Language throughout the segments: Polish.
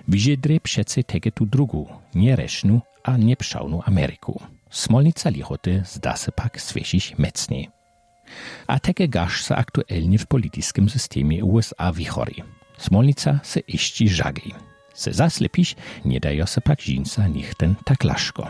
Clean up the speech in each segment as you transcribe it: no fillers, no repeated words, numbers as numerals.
Wyżedry przece tege tu drugu, nieresznu, a nieprzałnu Ameryku. Smolnica lichoty zda se pak swiesić mecniej. A tege gasz se aktualnie w politycznym systemie USA wichori. Smolnica se iści żagi. Se zaslepić nie daje se pak żinca nichten tak laszko.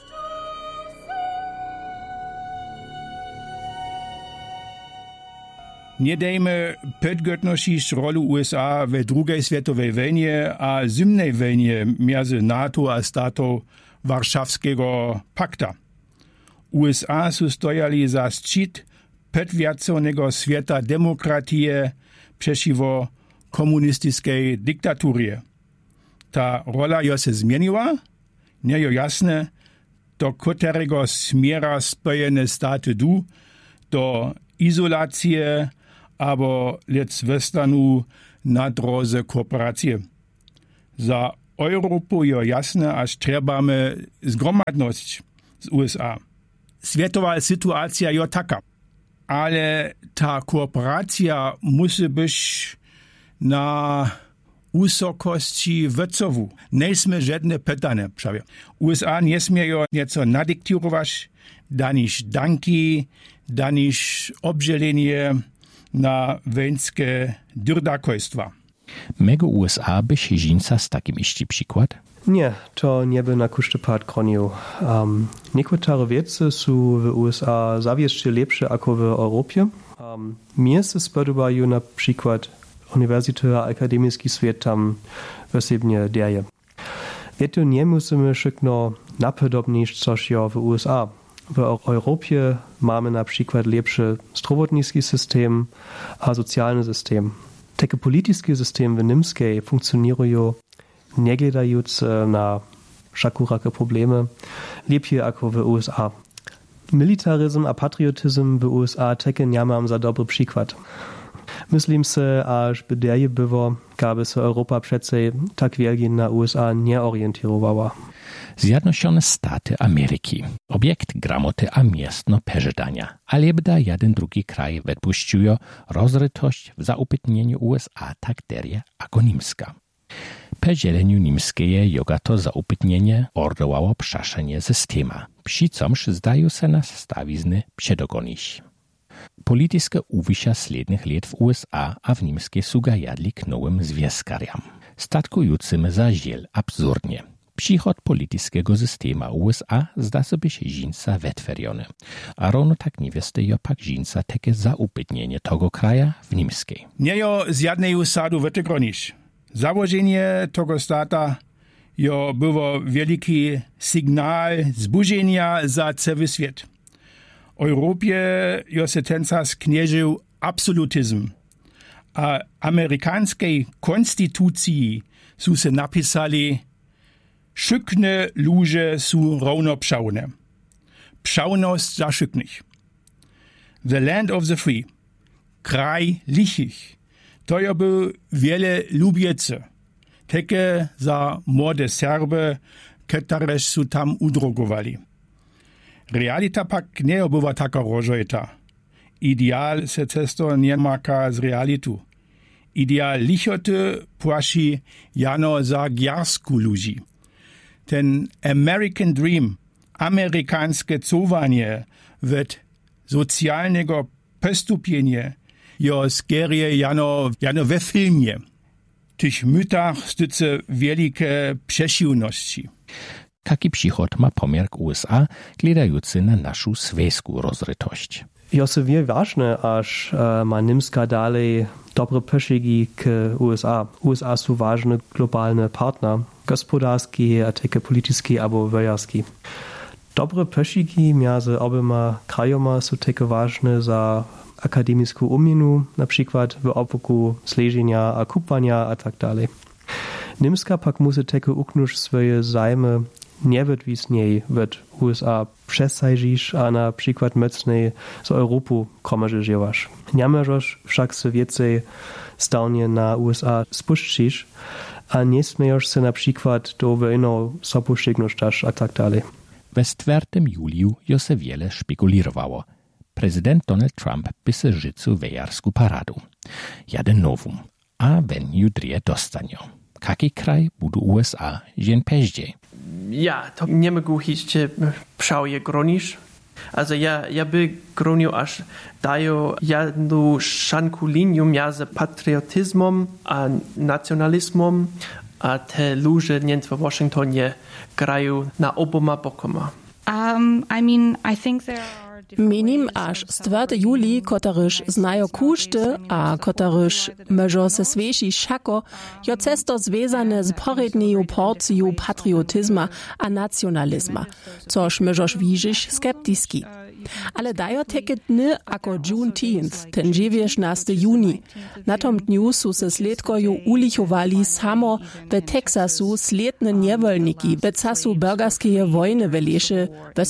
Nie dajmy podgotnosić rolu USA we II światowej wojnie a zimnej wojnie między NATO a statów Warszawskiego Pakta. USA su stojali za szczyt podwiaconego świata demokratie przeciwko komunistycznej dyktaturie. Ta rola jo se zmieniła, nie jo jasne, do którego smiera Spojene Staty du, do izolacje albo lec westanu na drodze kooperacije. Za Europу jo jasne, aż trebamy zgromadność z USA. Światowa sytuacja jo taka, ale ta kooperacja musi być na wysokości wycowu. Nie sme żadne pytania, prawie. USA nie smieją nieco nadyktować, daniż danki, daniż obżelenie na wojenskie dyrdakojstwa. Mego USA by się żinca z takim iści przykład? Nie, to nie by na kuszty pad kronił. Niektóre wiece są w USA zawieście lepsze ako w Europie. Mnie se spodobają na przykład uniwersytety a akademicki świat tam wysebnie dzieje. Wiecie, nie musimy szykno napodobnić coś jo w USA. W Europie mamy na przykład lepszy zdrowotniczy system a socjalny system. Takie polityczne systemy w Niemskiej funkcjonują nie gledając na wszakurakie problemy lepiej jako w USA. Militaryzm a patriotyzm w USA takie nie mam za dobry przykład. Myslím se, až by derje było, aby se Europa přece tak wielgie na USA nie orientowała. Zjednoczone Staty Ameryki. Obiekt gramoty a miestno peżydania. Ale bda jeden drugi kraj wypuściują rozrytość w zaupytnieniu USA tak derje ako Nimska. Po zieleniu nimskeje joga to zaupytnienie ordowało przaszenie systema. Przy comż zdają se nas stawizny przedogonić. Polityczne uwysia slednych lat w USA a w Nimskie suga jadli k nowym związkariam. Statkującym za ziel absurdnie. Przychod politycznego systema USA zda sobie się żinca wetweriony. A równo tak niewiesty jo pak żinca takie zaupytnienie tego kraja w Nimskiej. Nie jo z jednej sadu wytygronisz. Założenie tego stata jo było wielki sygnał zburzenia za cały świat. W Europie jo se tencas knieżył absolutyzm, a amerykańskiej konstytucji su se napisali szykne ludzie su równoprzałne. Pszałność za szyknych. The land of the free. Kraj lichich. To jo był wiele lubiece. Takie za młode Serby, które su tam udrogowali. Realita pak nie była taka rożojta. Ideal se cesto nie maka z realitu. Ideal lichoty płaci jano za gjarsku ludzi. Ten American Dream, amerykańskie cowanie wet socjalnego postupienia jo skierie jano we filmie. Tych mytach styce wielkie przesiłności. Kaki przychod ma pomiar USA, gledający na naszą swiejską rozrytość. Jo se wie ważne, aż ma Nimska dalej dobre poszygi k USA. USA są ważny globalny partner, gospodarski, a takie polityczny albo wojarski. Dobre poszygi między obyma krajoma są takie ważne za akademicką umienu, na przykład w obwoku sleżenia a kupowania a tak dalej. Nimska pak musi takie uknuć swoje zajmy nie wydwisniej w USA przesajdzisz, a na przykład mocniej z Europą komarzyżowasz. Nie możesz wszak se więcej stałnie na USA spuścić, a nie śmiejesz se na przykład do wojną sopuścignąć a tak dalej. We 4. juliu jo se wiele spekulirowało. Prezydent Donald Trump by se życu wejarsku paradu. Jeden nowum, a wen ju drie dostanio. kaki kraj budu USA jen peździej. Ja, to nie mogę jeszcze przałje gronisz. Also ja by gronił aż dają jedną szanku linię między patriotyzmem a nacjonalizmem, a te ludzie w Waszyngtonie grają na oboma bokoma. Menim až 4. juli, kotaryż znajo kuszty, a kotaryż może se svieši šako, jo cesto zvezane z poredneju porciju patriotyzma a nacionalizma, což możesz widzieć skeptyski. Ale dajo takie dny ako Juneteenth, ten 19. juni. Na tom dniu su se sledkoju ulichowali samo w Teksasu sledne niewolniki w czasu burgerskie wojny w lesie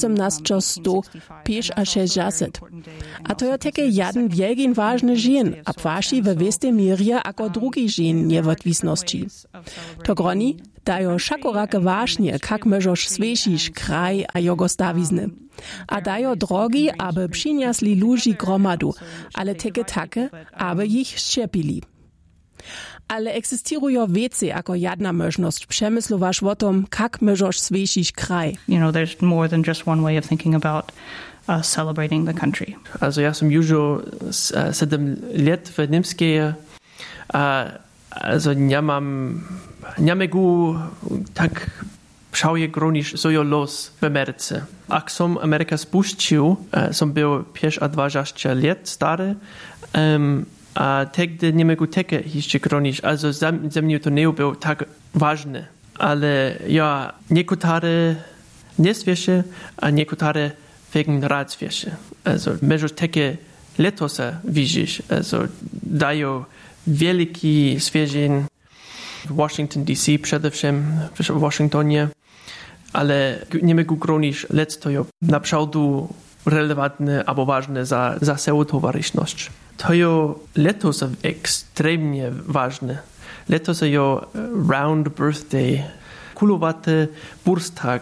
1805 a 60. A to je takie jeden wielkin ważny dzień, a płaši w weste mierje ako drugi dzień niewodwisności. To groni dajo šakorake wažnje, kak możesz sviešiš kraj a jego stawizny. A dajo drogi, aby przyniosli ludzi gromadu, ale takie, aby ich szczepili. Ale egzystują wiece jako jedna możność przemyslować o tym, jak możesz sviešiš kraj. There's more than just one way of thinking about celebrating the country. Also ja sam już 7 lat w Niemskie, also nie mogę tak przałje gronisz sojo los w Ameryce. Jak som Ameryka spuścił, som był 25 lat stary, a tegdy nie mogę takie jeszcze gronisz, also za mnie to nie był tak ważny. Ale ja, niektóre nie svieše, a niektóre wegen rad svieše. Also możesz takie letosa widzieć, also dają wielki świeżin w Washington DC przede wszystkim, w Waszyngtonie, ale nie mogę gronić, lecz to jest naprawdę relevantne albo ważne za całą towarzystność. To jest letos ekstremnie ważne. Letos jest round birthday, kulowaty burstak,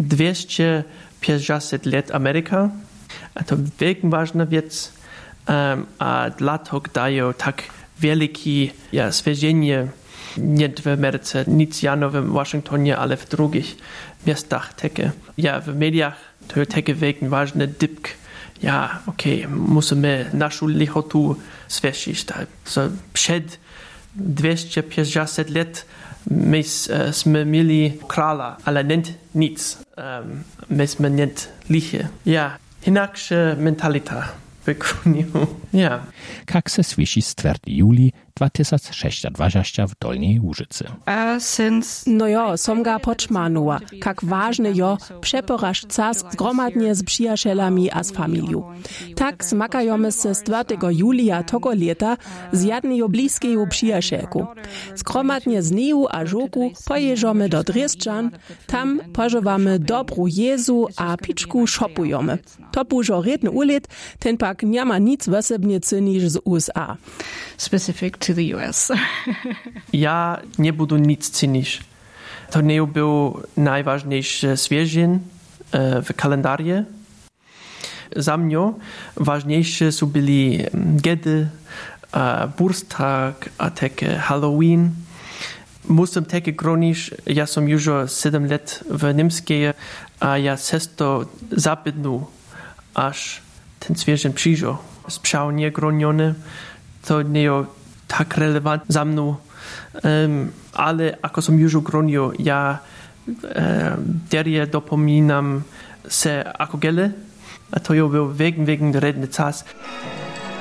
250 lat Ameryka, a to wielki ważna rzecz, a dlatego dają tak wielkie świeżenie nie w Ameryce, nic jano w Waszyngtonie, ale w drugich miastach takie. Ja w mediach to jest takie wielki ważny dypk. Ja, musimy naszą lichotu świeżyć. So, przed 250 lat myśmy mieli króla, ale nic. Myśmy nie lichy. Ja, inaczej mentalita. Ja. Jak se svieši 4. juli 2026 w Dolnej Łużycy. No jo, som ga počmanula, kak ważne jo przeporaż czas zgromadnie z przyjacielami a z familią. Tak smakajemy se 4. julia tego lata z jednego bliskiego przyjacielku. Zgromadnie z niu a żoku pojeżdżamy do Dreszczan, tam pożywamy dobru jezu a piczku szopujemy. To bużo redny ulet, ten pak nie ma nic wosebnicy niż z USA. Specific to the US. Ja nie budu nic cynić. To nie był najważniejszy świeżin w kalendarie. Za mnie ważniejsze są byli gedy, burstak, a takie Halloween. Musím také gronić, ja som już 7 lat w Niemskie, a ja cesto zapytnu, aż ten świeżin przyjdzie. Sprzał nie groniony, to nie jest tak relevant za mną, ale ako som już gronił, ja derje dopominam se ako gele, a to je był wegen redny czas.